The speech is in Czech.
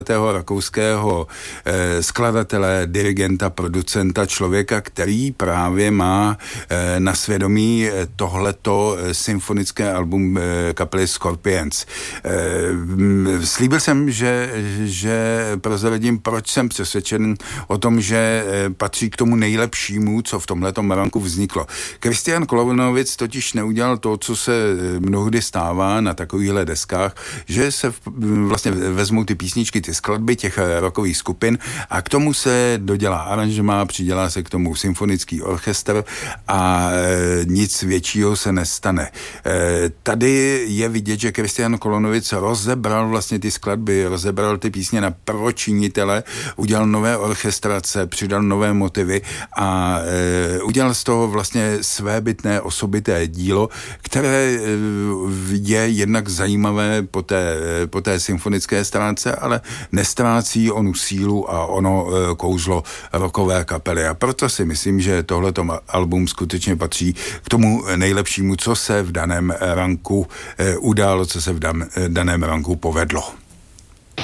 rakouského skladatele, dirigenta, producenta, člověka, který právě má na svědomí tohleto symfonické album kapely Scorpions. Slíbil jsem, že prozradím, proč jsem přesvědčen o tom, že patří k tomu nejlepšímu, co v tomhletom ranku vzniklo. Kristián Kolonovic totiž neudělal to, co se mnohdy stává na takovýchhle deskách, že se vlastně vezmou ty písničky, ty skladby těch rockových skupin a k tomu se dodělá aranžmá, přidělá se k tomu symfonický orchestr a nic většího se nestane. Tady je vidět, že Kristián Kolonovic rozebral vlastně ty skladby, rozebral ty písně na pročinitele, udělal nové orchestrace, přidal nové motivy a udělal z toho vlastně svébytné, osobité dílo, které je jednak zajímavé po té symfonické stránce, ale nestrácí onu sílu a ono kouzlo rockové kapely. A proto si myslím, že tohleto album skutečně patří k tomu nejlepšímu, co se v daném ranku událo, co se v daném ranku povedlo.